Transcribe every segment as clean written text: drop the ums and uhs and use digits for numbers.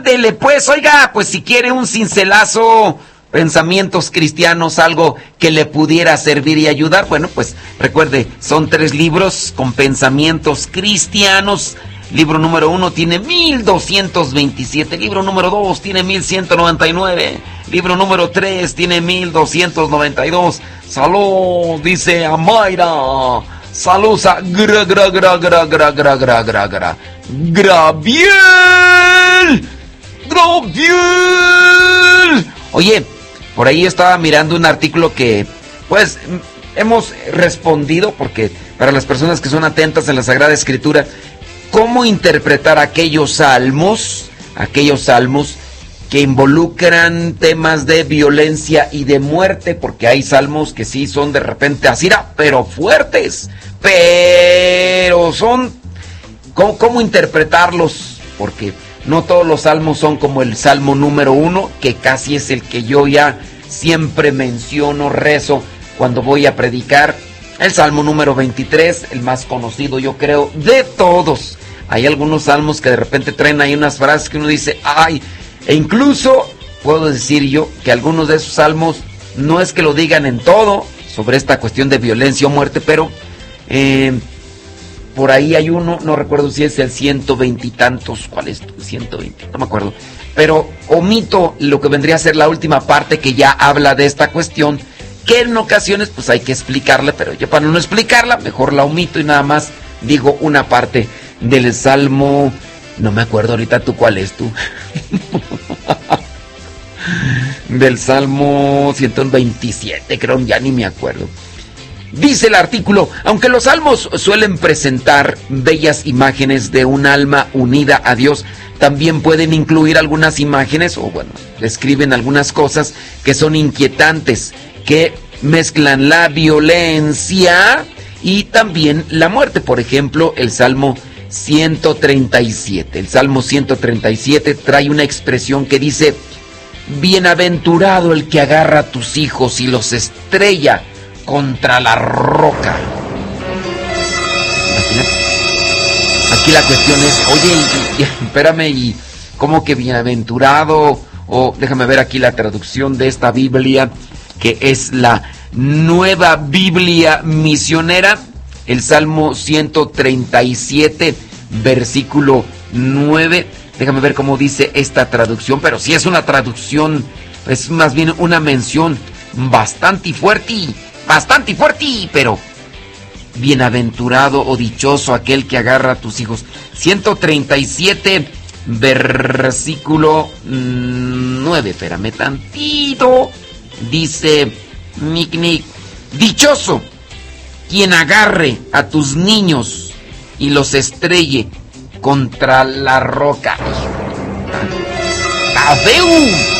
ándele pues, oiga, pues si quiere un cincelazo, pensamientos cristianos, algo que le pudiera servir y ayudar, bueno, pues recuerde, son 3 libros con pensamientos cristianos. Libro número 1 tiene 1227, libro número 2 tiene 1199, libro número 3 tiene 1292. Salud, dice Amaira. Salud, Graviel. Oye, por ahí estaba mirando un artículo que, pues, hemos respondido, porque para las personas que son atentas en la Sagrada Escritura, ¿cómo interpretar aquellos salmos que involucran temas de violencia y de muerte? Porque hay salmos que sí son de repente así, pero fuertes, pero son... ¿Cómo interpretarlos? Porque no todos los salmos son como el Salmo número 1, que casi es el que yo ya siempre menciono, rezo cuando voy a predicar. El Salmo número 23, el más conocido yo creo de todos. Hay algunos salmos que de repente traen ahí unas frases que uno dice, ¡ay! E incluso puedo decir yo que algunos de esos salmos no es que lo digan en todo sobre esta cuestión de violencia o muerte, pero por ahí hay uno, no recuerdo si es el 120 y tantos, ¿cuál es? 120, no me acuerdo. Pero omito lo que vendría a ser la última parte que ya habla de esta cuestión, que en ocasiones pues hay que explicarla, pero yo para no explicarla, mejor la omito y nada más digo una parte del Salmo, no me acuerdo ahorita tú cuál es tú. Del Salmo 127, creo, ya ni me acuerdo. Dice el artículo, aunque los salmos suelen presentar bellas imágenes de un alma unida a Dios, también pueden incluir algunas imágenes, o bueno, describen algunas cosas que son inquietantes, que mezclan la violencia y también la muerte. Por ejemplo, el Salmo 137. El Salmo 137 trae una expresión que dice, bienaventurado el que agarra a tus hijos y los estrella contra la roca. Imagínate. Aquí la cuestión es, oye, espérame, ¿y cómo que bienaventurado? O déjame ver aquí la traducción de esta Biblia, que es la Nueva Biblia Misionera, el Salmo 137, versículo 9. Déjame ver cómo dice esta traducción, pero sí es una traducción, es más bien una mención bastante fuerte, pero bienaventurado o dichoso aquel que agarra a tus hijos. 137, versículo 9, espérame tantito, dice, dichoso quien agarre a tus niños y los estrelle contra la roca. ¡Está feo!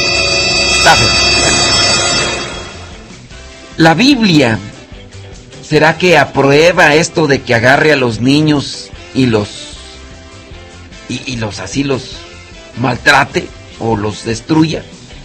La Biblia, ¿será que aprueba esto de que agarre a los niños y los así los maltrate o los destruya?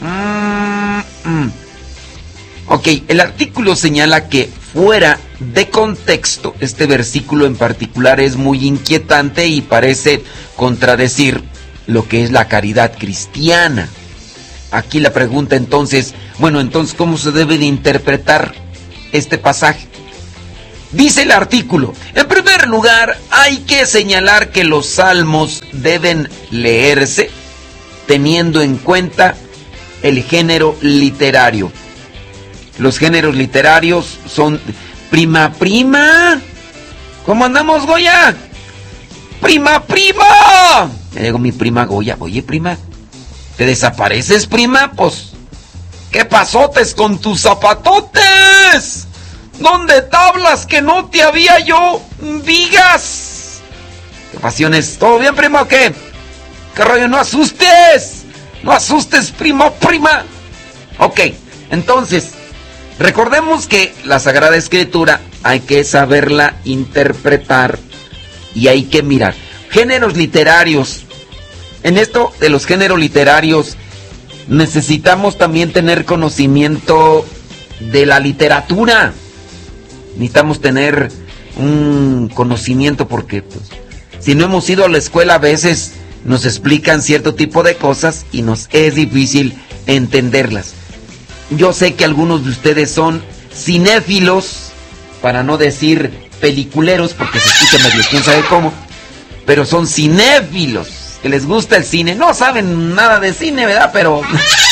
Ok, el artículo señala que fuera de contexto, este versículo en particular es muy inquietante y parece contradecir lo que es la caridad cristiana. Aquí la pregunta entonces, bueno, entonces, ¿cómo se debe de interpretar este pasaje? Dice el artículo, en primer lugar, hay que señalar que los salmos deben leerse teniendo en cuenta el género literario. Los géneros literarios son prima. ¿Cómo andamos, Goya? Prima. Me llegó mi prima Goya. Oye, prima, ¿te desapareces, prima? Pues, ¿qué pasotes con tus zapatotes? ¿Dónde tablas que no te había yo digas? ¿Qué pasiones? ¿Todo bien, prima, o qué? ¿Qué rollo? No asustes, prima. Ok, entonces, recordemos que la Sagrada Escritura hay que saberla interpretar y hay que mirar. Géneros literarios. En esto de los géneros literarios necesitamos también tener conocimiento de la literatura. Necesitamos tener un conocimiento porque pues, si no hemos ido a la escuela a veces nos explican cierto tipo de cosas y nos es difícil entenderlas. Yo sé que algunos de ustedes son cinéfilos, para no decir peliculeros, porque se escucha medio quién sabe cómo, pero son cinéfilos, que les gusta el cine. No saben nada de cine, ¿verdad? Pero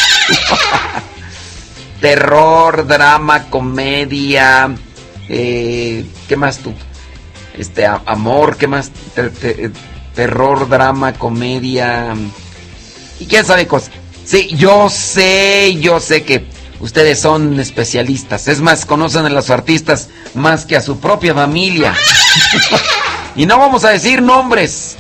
terror, drama, comedia, ¿qué más tú? Amor, ¿qué más? Terror, drama, comedia y quién sabe cosas. Sí, yo sé que ustedes son especialistas. Es más, conocen a los artistas más que a su propia familia. Y no vamos a decir nombres,